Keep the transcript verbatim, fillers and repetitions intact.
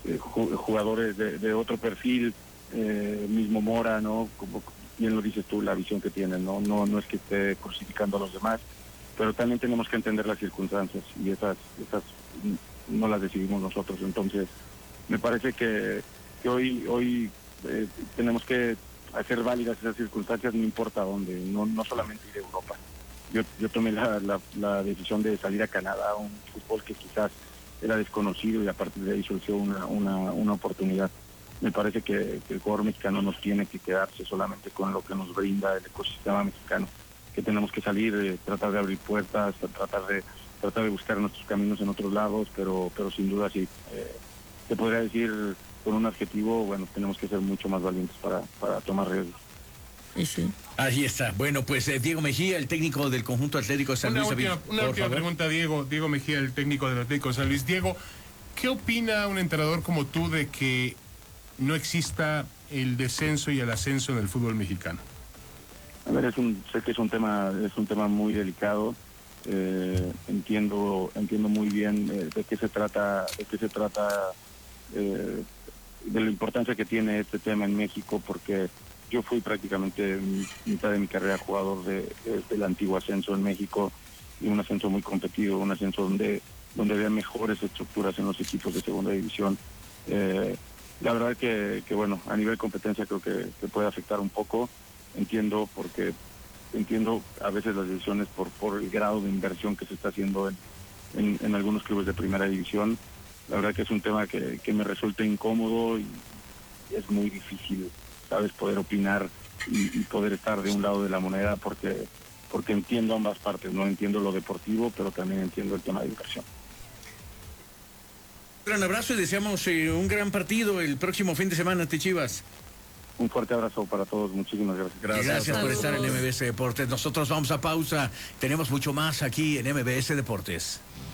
eh, jugadores de, de otro perfil, eh, mismo Mora, ¿no? Como bien lo dices tú, la visión que tienen, ¿no? No, no es que esté crucificando a los demás, pero también tenemos que entender las circunstancias y esas, esas no las decidimos nosotros. Entonces, me parece que, que hoy, hoy eh, tenemos que hacer válidas esas circunstancias, no importa dónde, no, no solamente ir a Europa. Yo, yo tomé la, la, la decisión de salir a Canadá, un fútbol que quizás era desconocido y a partir de ahí surgió una, una, una oportunidad. Me parece que, que el jugador mexicano no tiene que quedarse solamente con lo que nos brinda el ecosistema mexicano, que tenemos que salir, eh, tratar de abrir puertas, tratar de tratar de buscar nuestros caminos en otros lados, pero pero sin duda sí, eh, te podría decir con un adjetivo, bueno, tenemos que ser mucho más valientes para, para tomar riesgos. Sí, sí. Ahí está. Bueno, pues eh, Diego Mejía, el técnico del conjunto Atlético San Una Luis. última, David, una última pregunta, Diego. Diego Mejía, el técnico del Atlético San Luis. Diego, ¿qué opina un entrenador como tú de que no exista el descenso y el ascenso en el fútbol mexicano? A ver, es un, sé que es un tema, es un tema muy delicado. Eh, entiendo, entiendo muy bien eh, de qué se trata, de qué se trata, eh, de la importancia que tiene este tema en México, porque yo fui prácticamente mitad de mi carrera jugador de, de, del antiguo ascenso en México, y un ascenso muy competido, un ascenso donde, donde había mejores estructuras en los equipos de segunda división. Eh, la verdad que, que bueno, a nivel competencia creo que, que puede afectar un poco. Entiendo porque entiendo a veces las decisiones por por el grado de inversión que se está haciendo en, en, en algunos clubes de primera división. La verdad que es un tema que, que me resulta incómodo y es muy difícil, sabes, poder opinar y, y poder estar de un lado de la moneda, porque porque entiendo ambas partes, no entiendo lo deportivo, pero también entiendo el tema de inversión. Un gran abrazo y deseamos eh, un gran partido el próximo fin de semana ante Chivas. Un fuerte abrazo para todos, muchísimas gracias. Gracias, gracias por estar en M B S Deportes. Nosotros vamos a pausa, tenemos mucho más aquí en M B S Deportes.